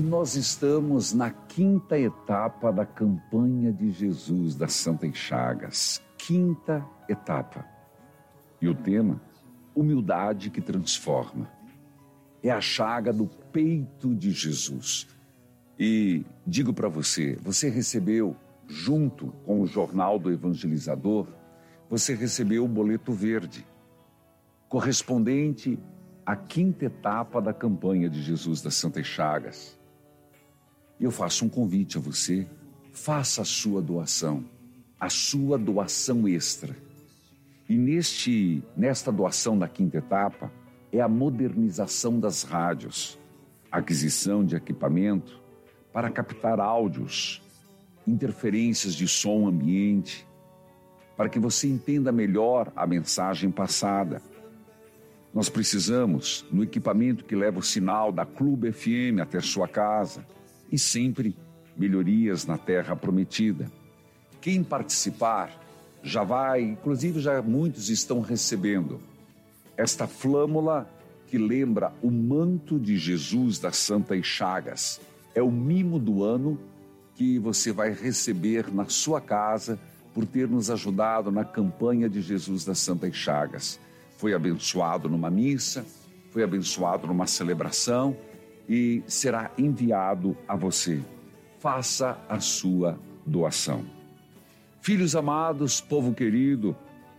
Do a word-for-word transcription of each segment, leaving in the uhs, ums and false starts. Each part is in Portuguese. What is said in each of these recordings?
nós estamos na quinta etapa da campanha de Jesus das Santas Chagas. Quinta etapa. E o tema, humildade que transforma. É a chaga do peito de Jesus. E digo para você, você recebeu, junto com o Jornal do Evangelizador, você recebeu o boleto verde, correspondente à quinta etapa da campanha de Jesus das Santas Chagas. E eu faço um convite a você, faça a sua doação, a sua doação extra. E neste, nesta doação da quinta etapa, é a modernização das rádios, aquisição de equipamento para captar áudios, interferências de som ambiente, para que você entenda melhor a mensagem passada. Nós precisamos no equipamento que leva o sinal da Clube F M até sua casa e sempre melhorias na terra prometida. Quem participar já vai, inclusive já muitos estão recebendo esta flâmula que lembra o manto de Jesus das Santas Chagas. É o mimo do ano que você vai receber na sua casa por ter nos ajudado na campanha de Jesus das Santas Chagas. Foi abençoado numa missa, foi abençoado numa celebração e será enviado a você. Faça a sua doação. Filhos amados, povo querido,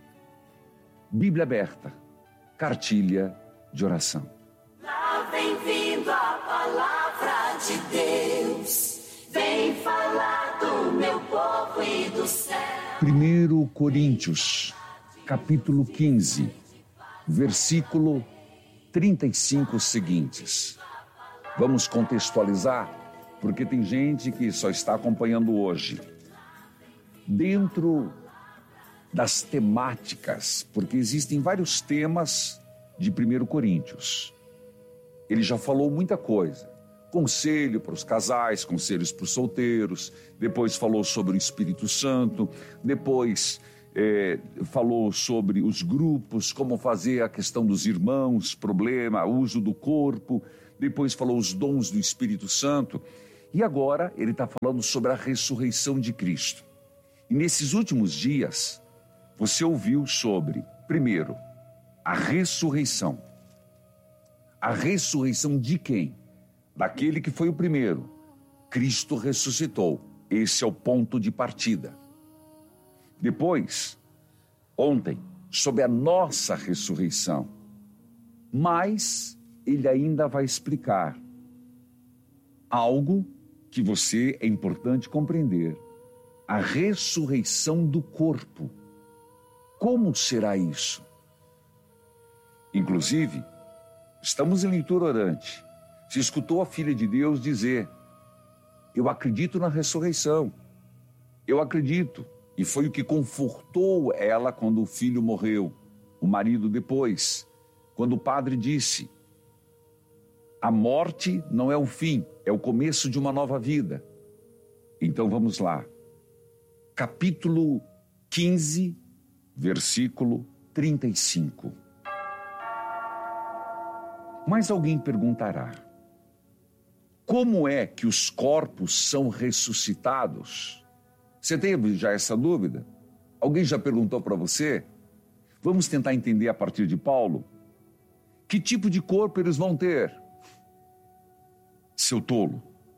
Bíblia aberta, cartilha de oração. Lá vem vindo a palavra de Deus, vem falar do meu povo e do céu. Primeiro Coríntios, capítulo quinze, versículo trinta e cinco seguintes. Vamos contextualizar, porque tem gente que só está acompanhando hoje. Dentro das temáticas, porque existem vários temas de Primeiro Coríntios. Ele já falou muita coisa. Conselho para os casais, conselhos para os solteiros, depois falou sobre o Espírito Santo, depois é, falou sobre os grupos, como fazer a questão dos irmãos, problema, uso do corpo, depois falou os dons do Espírito Santo, e agora ele está falando sobre a ressurreição de Cristo. E nesses últimos dias, você ouviu sobre, primeiro, a ressurreição. A ressurreição de quem? Daquele que foi o primeiro. Cristo ressuscitou. Esse é o ponto de partida. Depois, ontem, sobre a nossa ressurreição. Mas ele ainda vai explicar algo que você é importante compreender. A ressurreição do corpo. Como será isso? Inclusive, estamos em leitura orante. Se escutou a filha de Deus dizer, eu acredito na ressurreição. Eu acredito. E foi o que confortou ela quando o filho morreu. O marido depois. Quando o padre disse, a morte não é o fim, é o começo de uma nova vida. Então vamos lá. Capítulo quinze, versículo trinta e cinco. Mas alguém perguntará, como é que os corpos são ressuscitados? Você teve já essa dúvida? Alguém já perguntou para você? Vamos tentar entender a partir de Paulo. Que tipo de corpo eles vão ter? Seu tolo.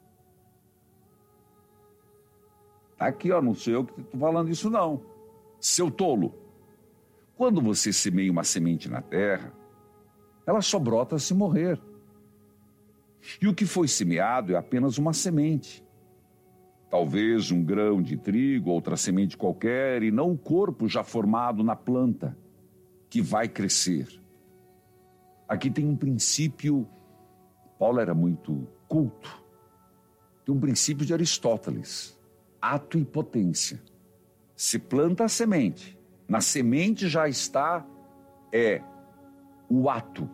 Tá aqui, ó, não sou eu que estou falando isso não. Seu tolo. Quando você semeia uma semente na terra, ela só brota se morrer. E o que foi semeado é apenas uma semente. Talvez um grão de trigo, outra semente qualquer, e não o corpo já formado na planta, que vai crescer. Aqui tem um princípio, Paulo era muito culto, tem um princípio de Aristóteles, ato e potência. Se planta a semente, na semente já está, é o ato.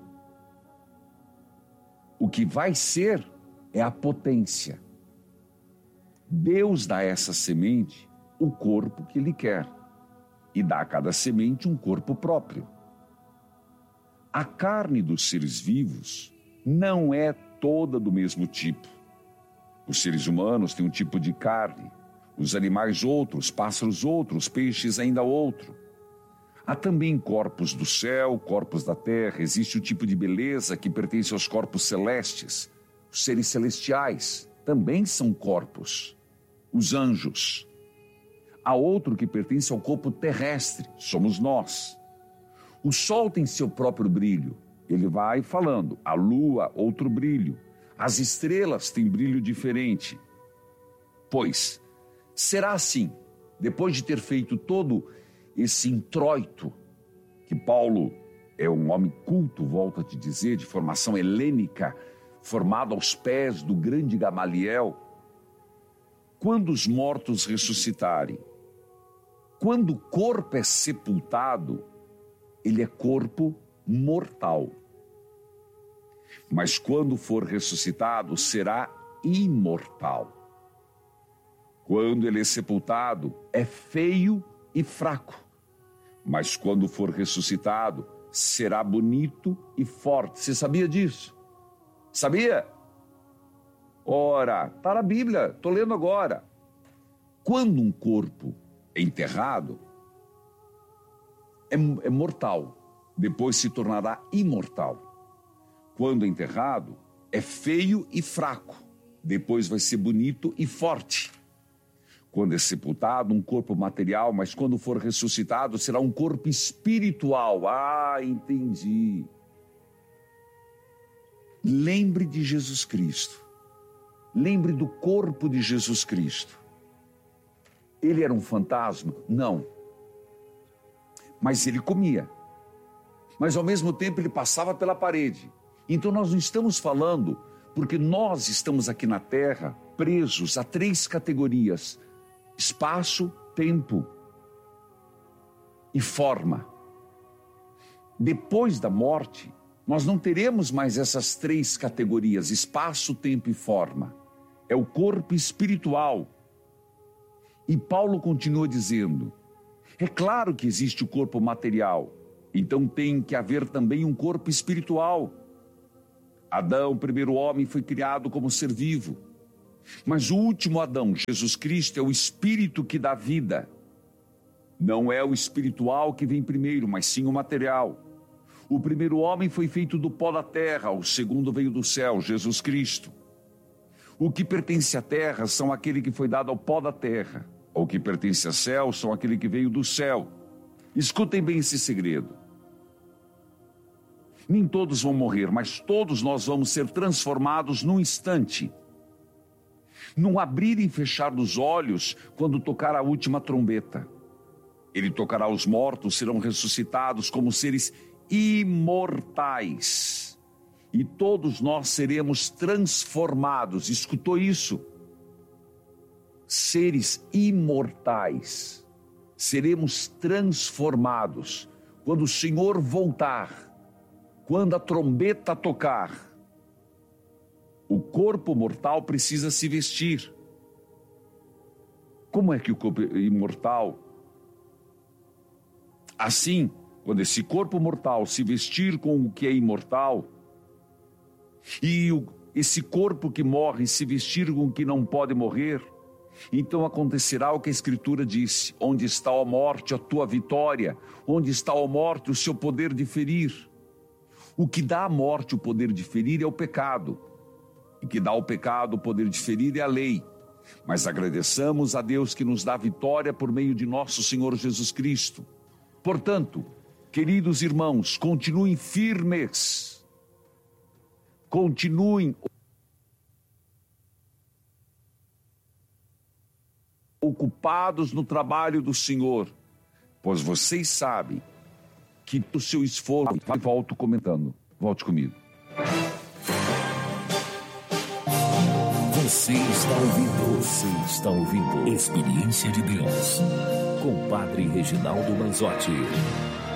O que vai ser é a potência. Deus dá a essa semente o corpo que Ele quer e dá a cada semente um corpo próprio. A carne dos seres vivos não é toda do mesmo tipo. Os seres humanos têm um tipo de carne, os animais outros, pássaros outros, peixes ainda outro. Há também corpos do céu, corpos da terra. Existe o tipo de beleza que pertence aos corpos celestes. Os seres celestiais também são corpos. Os anjos. Há outro que pertence ao corpo terrestre, somos nós. O sol tem seu próprio brilho. Ele vai falando. A lua, outro brilho. As estrelas têm brilho diferente. Pois, será assim, depois de ter feito todo esse introito, que Paulo é um homem culto, volto a te dizer, de formação helênica, formado aos pés do grande Gamaliel, quando os mortos ressuscitarem, quando o corpo é sepultado, ele é corpo mortal. Mas quando for ressuscitado, será imortal. Quando ele é sepultado, é feio e fraco. Mas quando for ressuscitado, será bonito e forte. Você sabia disso? Sabia? Ora, está na Bíblia, estou lendo agora. Quando um corpo é enterrado, é, é mortal. Depois se tornará imortal. Quando é enterrado, é feio e fraco. Depois vai ser bonito e forte. Quando é sepultado, um corpo material, mas quando for ressuscitado, será um corpo espiritual. Ah, entendi. Lembre de Jesus Cristo. Lembre do corpo de Jesus Cristo. Ele era um fantasma? Não. Mas ele comia. Mas ao mesmo tempo ele passava pela parede. Então nós não estamos falando, porque nós estamos aqui na Terra presos a três categorias: espaço, tempo e forma. Depois da morte, nós não teremos mais essas três categorias: espaço, tempo e forma. É o corpo espiritual. E Paulo continua dizendo: é claro que existe o corpo material, então tem que haver também um corpo espiritual. Adão, o primeiro homem, foi criado como ser vivo. Mas o último Adão, Jesus Cristo, é o espírito que dá vida. Não é o espiritual que vem primeiro, mas sim o material. O primeiro homem foi feito do pó da terra, o segundo veio do céu, Jesus Cristo. O que pertence à terra são aquele que foi dado ao pó da terra. O que pertence ao céu são aquele que veio do céu. Escutem bem esse segredo. Nem todos vão morrer, mas todos nós vamos ser transformados num instante. Num abrir e fechar dos olhos, quando tocar a última trombeta. Ele tocará os mortos, serão ressuscitados como seres imortais. E todos nós seremos transformados. Escutou isso? Seres imortais. Seremos transformados. Quando o Senhor voltar, quando a trombeta tocar, o corpo mortal precisa se vestir. Como é que o corpo imortal? Assim, quando esse corpo mortal se vestir com o que é imortal, e o, esse corpo que morre se vestir com o que não pode morrer, então acontecerá o que a Escritura disse: onde está a morte, a tua vitória? Onde está a morte, o seu poder de ferir? O que dá à morte o poder de ferir é o pecado. O que dá ao pecado o poder de ferir é a lei. Mas agradeçamos a Deus que nos dá vitória por meio de nosso Senhor Jesus Cristo. Portanto, queridos irmãos, continuem firmes. Continuem ocupados no trabalho do Senhor, pois vocês sabem que o seu esforço... Volto comentando. Volte comigo. Você está ouvindo, você está ouvindo Experiência de Deus com Padre Reginaldo Manzotti.